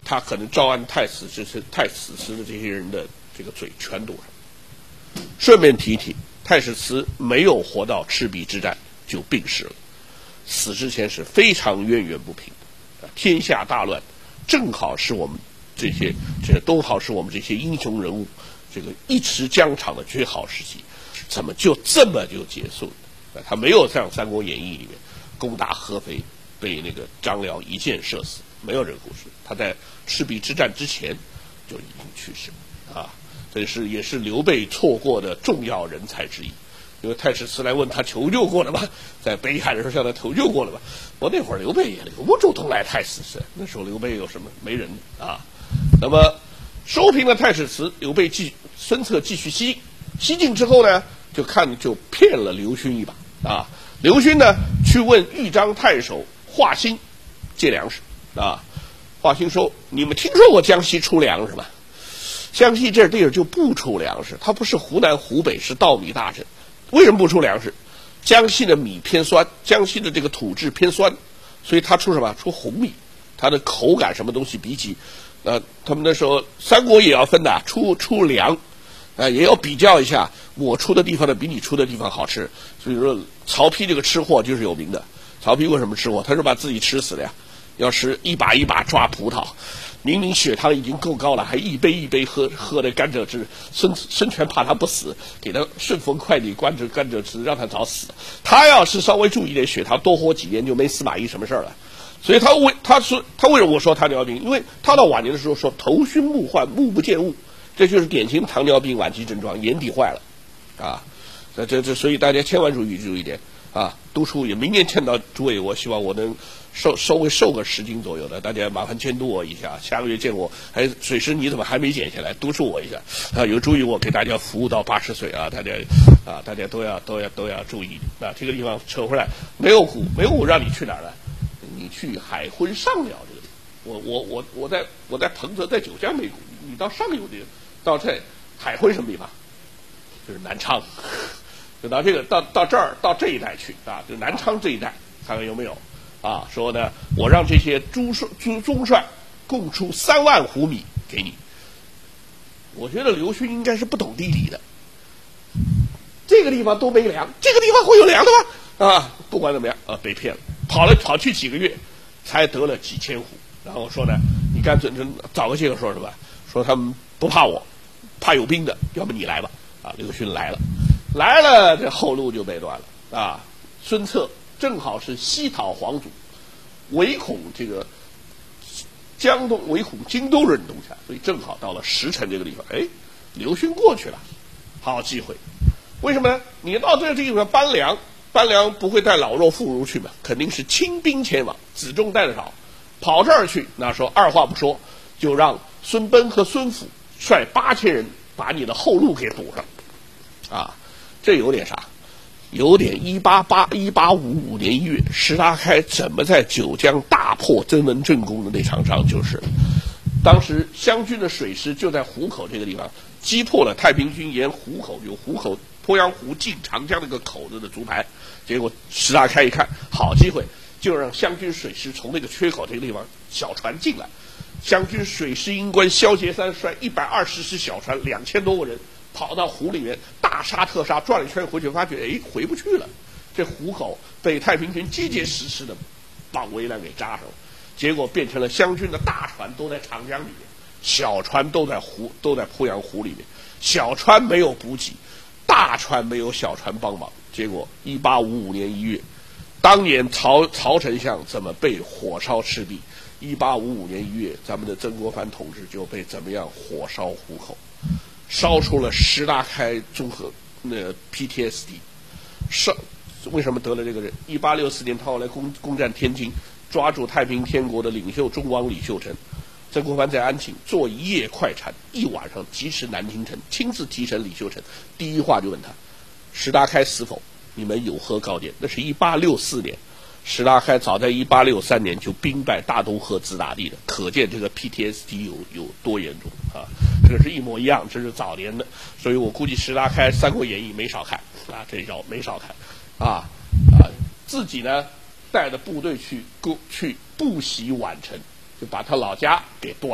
他可能招安太史时的这些人的这个罪全堵上。顺便提一提，太史慈没有活到赤壁之战就病逝了，死之前是非常渊源不平的。天下大乱，正好是我们这都好是我们这些英雄人物这个一时疆场的绝好时期，怎么就这么就结束了？他没有像《三国演义》里面攻打合肥被那个张辽一箭射死，没有这个故事。他在赤壁之战之前就已经去世了啊！这也是刘备错过的重要人才之一。因为太史慈来问他求救过了吧，在北海的时候向他求救过了吧？我那会儿刘备也留不住东来太史慈，那时候刘备有什么没人啊？那么收平了太史慈，刘备孙策继续西进之后呢，就骗了刘勋一把啊。刘勋呢去问豫章太守华歆借粮食啊。华歆说：“你们听说过江西出粮食吗？江西这地儿就不出粮食，它不是湖南湖北，是稻米大省。为什么不出粮食？江西的米偏酸，江西的这个土质偏酸，所以它出什么？出红米，它的口感什么东西比起他们那时候三国也要分的，出粮，也要比较一下，我出的地方的比你出的地方好吃。所以说曹丕这个吃货就是有名的。曹丕为什么吃货？他是把自己吃死的呀。要是一把一把抓葡萄，明明血糖已经够高了，还一杯一杯喝的甘蔗汁，孙权怕他不死，给他顺丰快递甘蔗汁，让他早死。他要是稍微注意点血糖，多活几年就没司马懿什么事儿了。所以他为什么我说糖尿病？因为他到晚年的时候说头晕目幻，目不见物，这就是典型糖尿病晚期症状，眼底坏了啊。所以大家千万注意一点啊。督促也明年见到诸位，我希望我能稍微瘦个10斤左右的，大家麻烦监督我一下。下个月见我，水师你怎么还没减下来？督促我一下啊！有助于我给大家服务到80岁啊！大家都要注意啊！这个地方扯回来，没有虎让你去哪儿了？你去海昏上饶这个地方。我在彭泽，在九江没谷，你到上游地到这海昏什么地方？就是南昌。就到这儿到这一带去啊，就南昌这一带，看看有没有啊？说呢，我让这些中帅供出3万斛米给你。我觉得刘勋应该是不懂地理的，这个地方都没粮，这个地方会有粮的吗？啊，不管怎么样啊，被骗了，跑去几个月，才得了几千斛。然后说呢，你干脆找个借口说是吧？说他们不怕我，怕有兵的，要不你来吧？啊，刘勋来了，这后路就被断了啊！孙策正好是西讨黄祖，唯恐这个江东，唯恐荆州人东下，所以正好到了石城这个地方。刘勋过去了，好机会。为什么呢？你到这个地方搬粮不会带老弱妇孺去嘛，肯定是轻兵前往，辎重带的少，跑这儿去，那说二话不说，就让孙贲和孙辅率8000人把你的后路给堵上啊！这有点啥？有点1855年1月，石达开怎么在九江大破曾文正公的那场仗，就是当时湘军的水师就在湖口这个地方击破了太平军沿湖口鄱阳湖进长江那个口子的竹排，结果石达开一看好机会，就让湘军水师从那个缺口这个地方小船进来。湘军水师营官萧节三率120只小船，2000多个人跑到湖里面大杀特杀，转了一圈回去，发觉回不去了。这湖口被太平军结结实实的把围栏给扎上了，结果变成了湘军的大船都在长江里面，小船都在鄱阳湖里面，小船没有补给，大船没有小船帮忙，结果1855年1月，当年曹丞相怎么被火烧赤壁，1855年1月，咱们的曾国藩同志就被怎么样火烧湖口，烧出了石达开综合PTSD。为什么得了这个人？1864年他后来攻占天津，抓住太平天国的领袖忠王李秀成。曾国藩在安庆坐一夜快船，一晚上疾驰南京城，亲自提审李秀成。第一话就问他：石达开死否？你们有何高见？那是1864年。石达开早在1863年就兵败大东河自大地的，可见这个 PTSD 有多严重啊！这个是一模一样，这是早年的，所以我估计石达开《三国演义》没少看啊，这一招没少看自己呢带着部队去步袭宛城，就把他老家给夺了。